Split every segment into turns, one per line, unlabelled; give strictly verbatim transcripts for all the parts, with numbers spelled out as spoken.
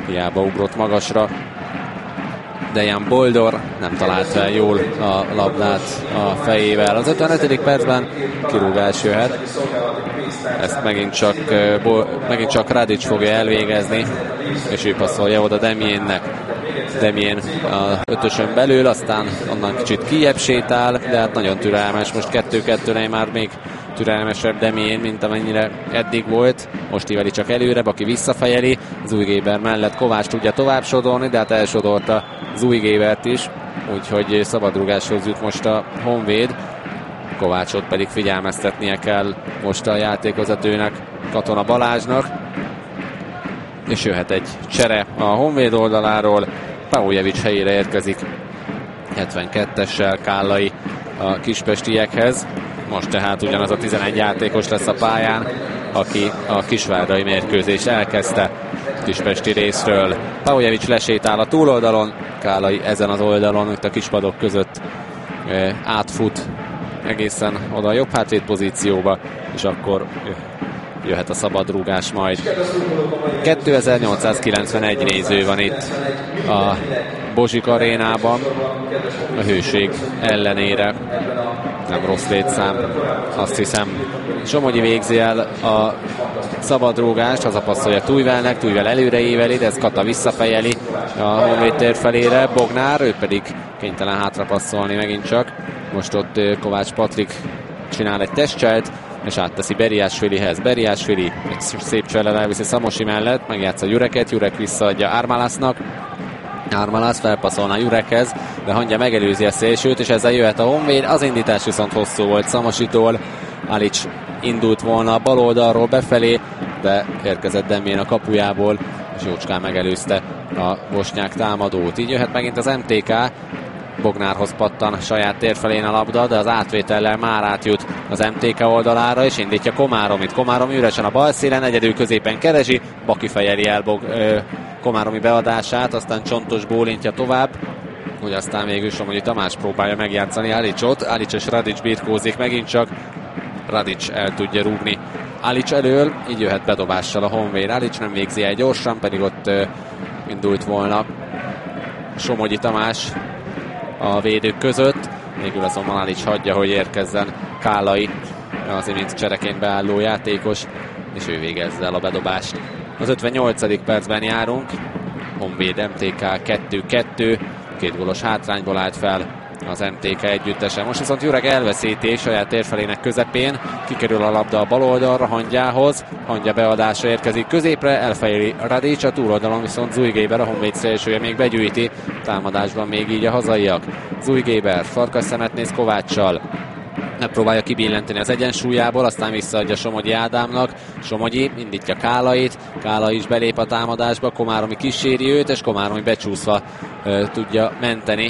hiába ugrott magasra. Dejan Boldor nem talált fel jól a labdát a fejével. Az ötvenötödik percben kirúgás jöhet. Ezt megint csak, megint csak Radic fogja elvégezni, és ő passzolja oda Demiennek. Demien a ötösön belül, aztán onnan kicsit kijebb sétál, de hát nagyon türelmes. Most kettő-kettőnél már még türelmesebb Demien, mint amennyire eddig volt. Most íveli csak előre, aki visszafejeli. Zújgéber mellett Kovács tudja tovább sodorni, de hát elsodorta Zújgébert is, úgyhogy szabadrúgáshoz jut most a Honvéd. Kovácsot pedig figyelmeztetnie kell most a játékvezetőnek, Katona Balázsnak. És jöhet egy csere a Honvéd oldaláról. Paujevic helyére érkezik hetvenkettessel Kállai a kispestiekhez. Most tehát ugyanaz a tizenegy játékos lesz a pályán, aki a kisvárdai mérkőzést elkezdte kispesti részről. Paujevic lesétál a túloldalon, Kállai ezen az oldalon, itt a kispadok között e, átfut egészen oda a jobb hátvéd pozícióba, és akkor jöhet a szabadrúgás majd. kétezer-nyolcszázkilencvenegy néző van itt a Bozsik arénában, a hőség ellenére. Nem rossz létszám, azt hiszem. Somogyi végzi el a szabadrúgást, hazapasszolja Tujvelnek, Tujvel előre éveli, de ez Kata visszafejeli a Honvéd tér felére. Bognár, ő pedig kénytelen hátrapasszolni megint csak. Most ott Kovács Patrik csinál egy testcselt, és átteszi Beriásvilihez. Beriásvili egy szép csellel elviszi Szamosi mellett, megjátsza Jureket, Jurek visszaadja Ármalásznak. Ármalász felpasszolna Jurekhez, de Hangya megelőzi a szélsőt, és ezzel jöhet a Honvéd. Az indítás viszont hosszú volt Szamositól. Alics indult volna a bal oldalról befelé, de érkezett Demjén a kapujából, és jócskán megelőzte a bosnyák támadót. Így jöhet megint az em té ká. Bognárhoz pattan saját térfelén a labda, de az átvétellel már átjut az em té ká oldalára, és indítja Komáromit. Komárom üresen a bal szélen, egyedül középen keresi, Baki fejeli el Bog, ö, Komáromi beadását, aztán Csontos bólintja tovább, hogy aztán végül Somogyi Tamás próbálja megjátszani Alicot. Alic és Radic birkózik megint csak, Radic el tudja rúgni Alic elől, így jöhet bedobással a Honvéd. Alic nem végzi el gyorsan, pedig ott ö, indult volna Somogyi Tamás a védők között. Végül azonban Alic hagyja, hogy érkezzen Kállai, az imént csereként beálló játékos, és ő végezze el a bedobást. Az ötvennyolcadik percben járunk, Honvéd em té ká kettő kettő, két gólos hátrányból állt fel az em té ká együttese. Most viszont Jurek elveszíti saját térfelének közepén, kikerül a labda a bal oldalra Hangyához, Hangya beadása érkezik középre, elfejeli Radic, a túloldalon viszont Zújgéber, a Honvéd szélsője még begyűjti, támadásban még így a hazaiak. Zújgéber farkas szemet néz Kováccsal, megpróbálja kibillenteni az egyensúlyából, aztán visszaadja Somogyi Ádámnak. Somogyi indítja Kállait, Kállai is belép a támadásba, Komáromi kíséri őt, és Komáromi becsúszva ö, tudja menteni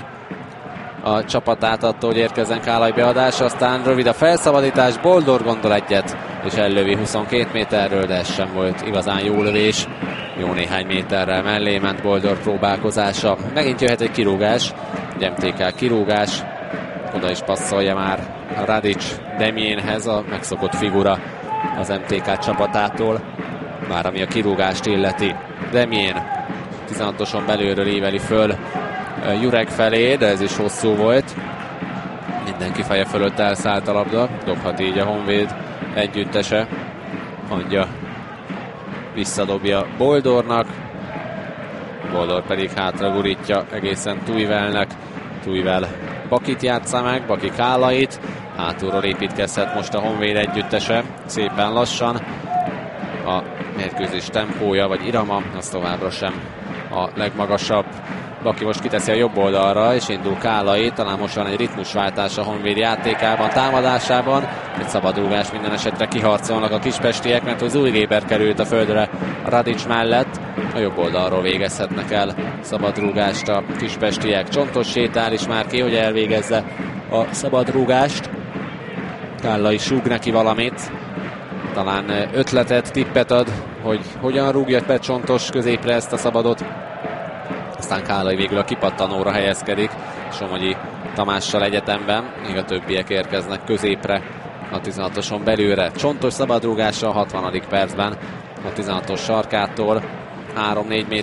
a csapatát attól, hogy érkezzen Kállai beadása, aztán rövid a felszabadítás, Boldor gondol egyet, és ellövi huszonkét méterről, de ez sem volt igazán jó lövés. Jó néhány méterrel mellé ment Boldor próbálkozása. Megint jöhet egy kirúgás, egy em té ká kirúgás, oda is passzolja már Radic Demienhez, a megszokott figura az em té ká csapatától, már ami a kirúgást illeti. Demien tizenhatoson belülről éveli föl Jurek felé, de ez is hosszú volt. Mindenki feje fölött elszállt a labda, dobhat így a Honvéd együttese. Hangya visszadobja Boldornak, Boldor pedig hátra gurítja egészen Tujvelnek. Tujvel Bakit játsza meg, Baki Kállait, hátulról építkezhet most a Honvéd együttese, szépen lassan. A mérkőzés tempója vagy irama, az továbbra sem a legmagasabb. Baki most kiteszi a jobb oldalra, és indul Kállai, talán most van egy ritmusváltás a Honvéd játékában, támadásában. Egy szabadrúgás minden esetre kiharcolnak a kispestiek, mert hogy Zújgéber került a földre a Radic mellett. A jobb oldalról végezhetnek el szabadrúgást a kispestiek. Csontos sétál is már ki, hogy elvégezze a szabadrúgást. Kállai súg neki valamit, talán ötletet, tippet ad, hogy hogyan rúgja be Csontos középre ezt a szabadot. Aztán Kállai végül a kipattanóra helyezkedik Somogyi Tamással egyetemben, míg a többiek érkeznek középre a tizenhatoson belőle. Csontos szabadrúgása a hatvanadik percben a tizenhatos sarkától három-négy méter